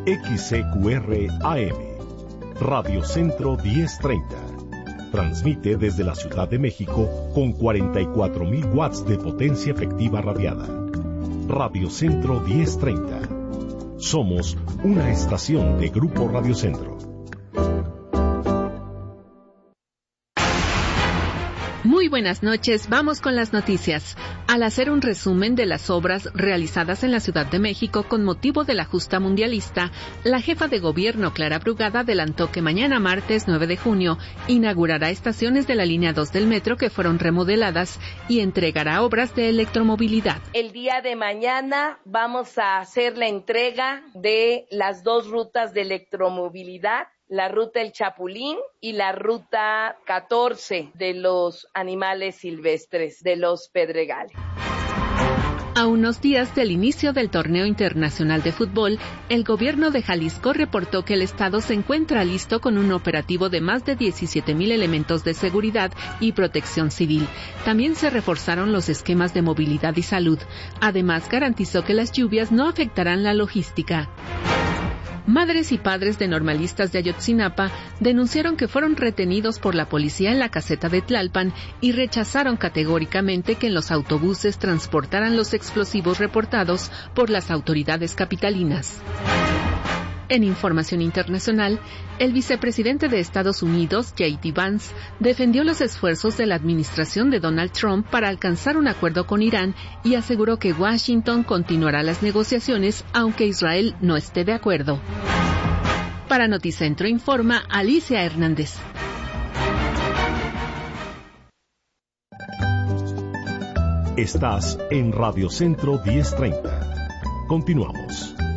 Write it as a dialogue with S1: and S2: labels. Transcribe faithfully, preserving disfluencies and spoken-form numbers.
S1: X C Q R A M, Radio Centro diez treinta. Transmite desde la Ciudad de México con cuarenta y cuatro mil watts de potencia efectiva radiada. Radio Centro diez treinta. Somos una estación de Grupo Radio Centro.
S2: Muy buenas noches, vamos con las noticias. Al hacer un resumen de las obras realizadas en la Ciudad de México con motivo de la justa mundialista, la jefa de gobierno Clara Brugada adelantó que mañana martes nueve de junio inaugurará estaciones de la línea dos del metro que fueron remodeladas y entregará obras de electromovilidad.
S3: El día de mañana vamos a hacer la entrega de las dos rutas de electromovilidad, la ruta El Chapulín y la ruta catorce de los animales silvestres de los Pedregales.
S2: A unos días del inicio del torneo internacional de fútbol, el gobierno de Jalisco reportó que el estado se encuentra listo con un operativo de más de diecisiete mil elementos de seguridad y protección civil. También se reforzaron los esquemas de movilidad y salud. Además, garantizó que las lluvias no afectarán la logística. Madres y padres de normalistas de Ayotzinapa denunciaron que fueron retenidos por la policía en la caseta de Tlalpan y rechazaron categóricamente que en los autobuses transportaran los explosivos reportados por las autoridades capitalinas. En información internacional, el vicepresidente de Estados Unidos, J D Vance, defendió los esfuerzos de la administración de Donald Trump para alcanzar un acuerdo con Irán y aseguró que Washington continuará las negociaciones aunque Israel no esté de acuerdo. Para Noticentro informa Alicia Hernández.
S1: Estás en Radio Centro diez treinta. Continuamos.